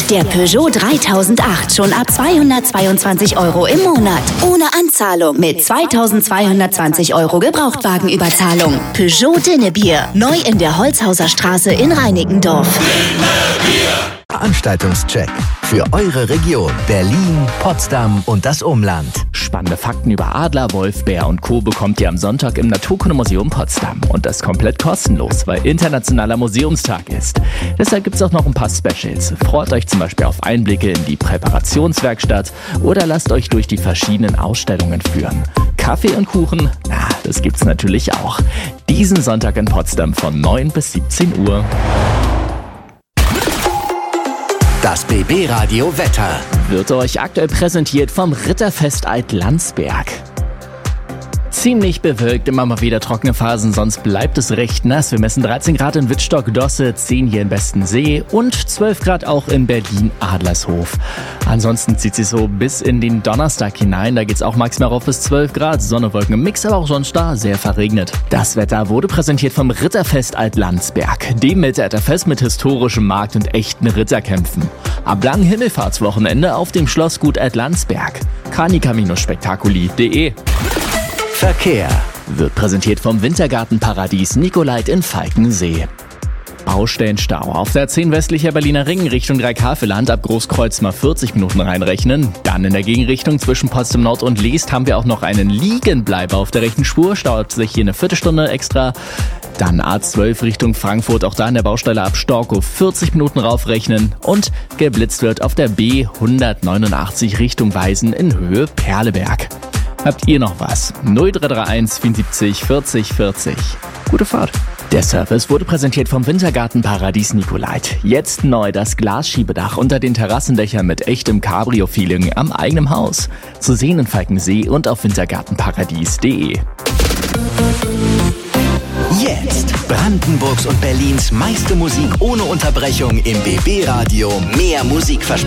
Der Peugeot 3008 schon ab 222 € im Monat. Ohne Anzahlung mit 2220 € Gebrauchtwagenüberzahlung. Peugeot Dinnebier. Neu in der Holzhauser Straße in Reinickendorf. Veranstaltungscheck für eure Region Berlin, Potsdam und das Umland. Spannende Fakten über Adler, Wolf, Bär und Co. bekommt ihr am Sonntag im Naturkundemuseum Potsdam. Und das komplett kostenlos, weil Internationaler Museumstag ist. Deshalb gibt es auch noch ein paar Specials. Freut euch zum Beispiel auf Einblicke in die Präparationswerkstatt oder lasst euch durch die verschiedenen Ausstellungen führen. Kaffee und Kuchen, das gibt's natürlich auch. Diesen Sonntag in Potsdam von 9 bis 17 Uhr. Das BB-Radio Wetter Wird euch aktuell präsentiert vom Ritterfest Alt-Landsberg. Ziemlich bewölkt, immer mal wieder trockene Phasen, sonst bleibt es recht nass. Wir messen 13 Grad in Wittstock-Dosse, 10 hier in Bestensee und 12 Grad auch in Berlin-Adlershof. Ansonsten zieht sich so bis in den Donnerstag hinein. Da geht's auch maximal rauf bis 12 Grad. Sonne, Wolken im Mix, aber auch sonst da sehr verregnet. Das Wetter wurde präsentiert vom Ritterfest Alt-Landsberg, dem Mittelalterfest mit historischem Markt und echten Ritterkämpfen. Am langen Himmelfahrtswochenende auf dem Schlossgut Alt-Landsberg. Carnica-Spetakuli.de. Verkehr Wird präsentiert vom Wintergartenparadies Nicolait in Falkensee. Baustellenstau auf der 10 westlicher Berliner Ring Richtung Dreikäferland ab Großkreuz mal 40 Minuten reinrechnen. Dann in der Gegenrichtung zwischen Potsdam Nord und Leest haben wir auch noch einen Liegenbleiber auf der rechten Spur. Staut sich hier eine Viertelstunde extra. Dann A12 Richtung Frankfurt, auch da in der Baustelle ab Storkow 40 Minuten raufrechnen. Und geblitzt wird auf der B189 Richtung Weisen in Höhe Perleberg. Habt ihr noch was? 0331 74 40 40. Gute Fahrt. Der Service wurde präsentiert vom Wintergartenparadies Nicolait. Jetzt neu das Glasschiebedach unter den Terrassendächern mit echtem Cabrio-Feeling am eigenen Haus. Zu sehen in Falkensee und auf wintergartenparadies.de. Jetzt Brandenburgs und Berlins meiste Musik ohne Unterbrechung im BB-Radio. Mehr Musikversprechen.